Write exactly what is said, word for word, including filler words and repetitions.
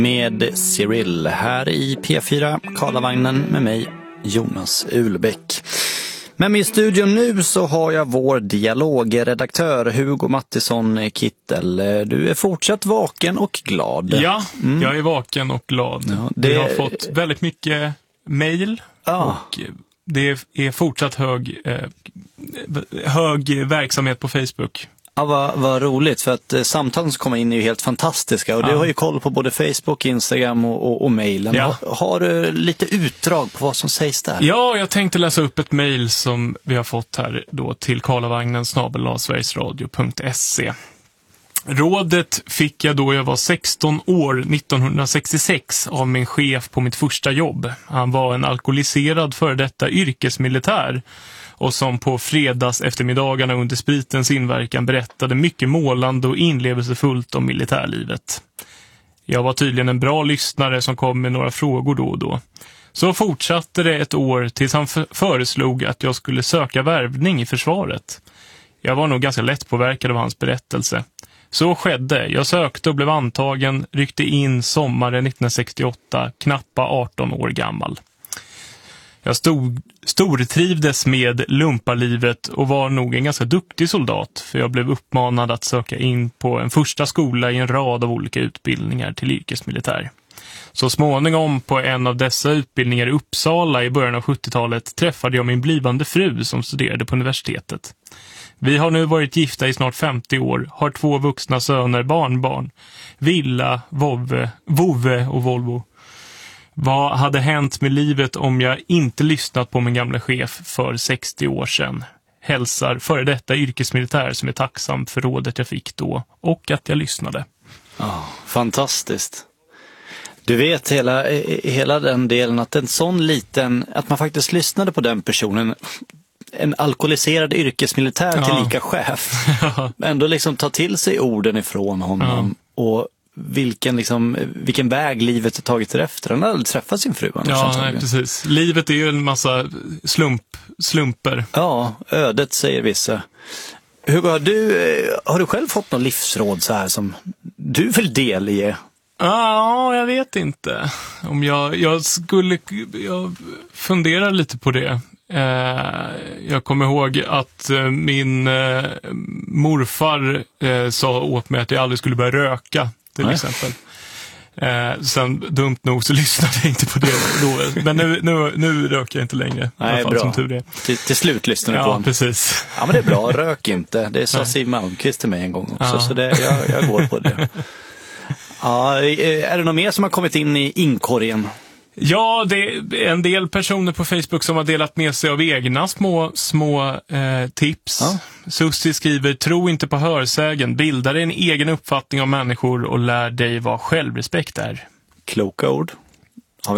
Med Cyril här i P fyra Karlavagnen med mig, Jonas Ulbäck. Men i studion nu så har jag vår dialogredaktör Hugo Mattisson Kittel. Du är fortsatt vaken och glad. Ja, mm. jag är vaken och glad. Ja, det... Vi har fått väldigt mycket mejl ja. och det är fortsatt hög, eh, hög verksamhet på Facebook. Ja, vad, vad roligt, för att eh, samtalen som kommer in är ju helt fantastiska och ja. Du har ju koll på både Facebook, Instagram och, och, och mejlen. Ja. Har, har du lite utdrag på vad som sägs där? Ja, jag tänkte läsa upp ett mejl som vi har fått här då till karlavagnen snabel-a sverigesradio punkt se. Rådet fick jag då jag var sexton år nittonhundrasextiosex av min chef på mitt första jobb. Han var en alkoholiserad före detta yrkesmilitär och som på fredags eftermiddagarna under spritens inverkan berättade mycket målande och inlevelsefullt om militärlivet. Jag var tydligen en bra lyssnare som kom med några frågor då och då. Så fortsatte det ett år tills han f- föreslog att jag skulle söka värvning i försvaret. Jag var nog ganska lättpåverkad av hans berättelse. Så skedde. Jag sökte och blev antagen, ryckte in sommaren nittonhundrasextioåtta, knappa arton år gammal. Jag stod, stortrivdes med lumparlivet och var nog en ganska duktig soldat, för jag blev uppmanad att söka in på en första skola i en rad av olika utbildningar till yrkesmilitär. Så småningom på en av dessa utbildningar i Uppsala i början av sjuttiotalet träffade jag min blivande fru som studerade på universitetet. Vi har nu varit gifta i snart femtio år, har två vuxna söner, barnbarn, villa, vovve, vovve och Volvo. Vad hade hänt med livet om jag inte lyssnat på min gamla chef för sextio år sedan? Hälsar före detta yrkesmilitär som är tacksam för rådet jag fick då och att jag lyssnade. Oh, fantastiskt. Du vet hela, hela den delen att en sån liten, att man faktiskt lyssnade på den personen, en alkoholiserad yrkesmilitär ja. till lika chef. Ja. Ändå liksom ta till sig orden ifrån honom ja. och vilken, liksom, vilken väg livet har tagit efter. Han har aldrig träffat sin fru. Ja, nej, precis. Livet är ju en massa slump, slumper. Ja, ödet säger vissa. Hugo, har du, har du själv fått någon livsråd så här som du vill delge? Ja, jag vet inte. Om jag, jag skulle, jag funderar lite på det. Jag kommer ihåg att min morfar sa åt mig att jag aldrig skulle börja röka, till Nej. exempel. Sen dumt nog så lyssnade jag inte på det då. Men nu, nu, nu röker jag inte längre. Nej, fall, bra. Som tur det. Till, till slut lyssnar du ja, på honom. Precis. Ja, men det är bra. Rök inte. Det sa Siw Malmkvist till mig en gång också. Ja. Så det, jag, jag går på det. Ja, är det något mer som har kommit in i inkorgen? Ja, det är en del personer på Facebook som har delat med sig av egna små, små eh, tips. Ja. Sussi skriver, tro inte på hörsägen, bilda dig en egen uppfattning om människor och lär dig vad självrespekt är. Kloka ord.